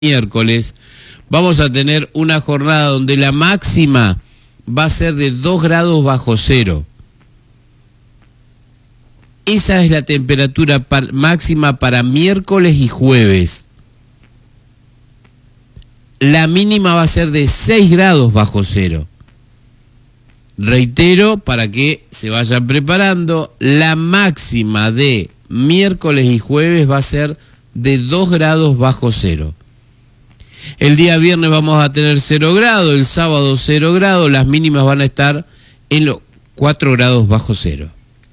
miércoles vamos a tener una jornada donde la máxima va a ser de 2 grados bajo cero. Esa es la temperatura máxima para miércoles y jueves. La mínima va a ser de 6 grados bajo cero. Reitero, para que se vayan preparando, la máxima de miércoles y jueves va a ser de 2 grados bajo cero. El día viernes vamos a tener 0 grados, el sábado 0 grados, las mínimas van a estar en los 4 grados bajo cero.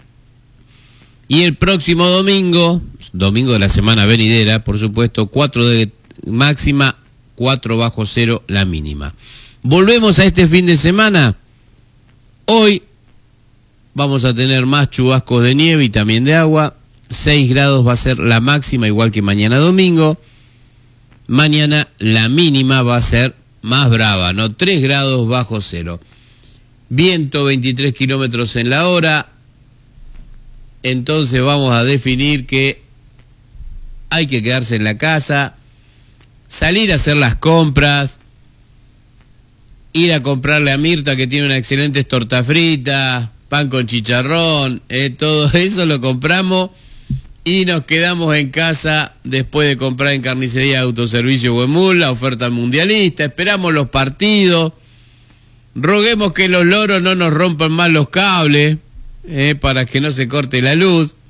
Y el próximo domingo de la semana venidera, por supuesto, 4 de máxima, 4 bajo cero la mínima. Volvemos a este fin de semana. Hoy vamos a tener más chubascos de nieve y también de agua. 6 grados va a ser la máxima, igual que mañana domingo. Mañana la mínima va a ser más brava, ¿no? 3 grados bajo cero. Viento 23 kilómetros en la hora. Entonces vamos a definir que hay que quedarse en la casa, salir a hacer las compras, ir a comprarle a Mirta, que tiene una excelente torta frita, pan con chicharrón, todo eso lo compramos y nos quedamos en casa después de comprar en Carnicería Autoservicio Huemul, la oferta mundialista. Esperamos los partidos, roguemos que los loros no nos rompan más los cables, para que no se corte la luz,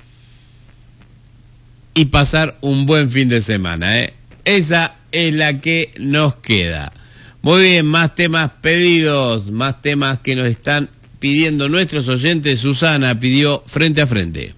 y pasar un buen fin de semana. Esa es la que nos queda. Muy bien, más temas pedidos, más temas que nos están pidiendo nuestros oyentes. Susana pidió Frente a Frente.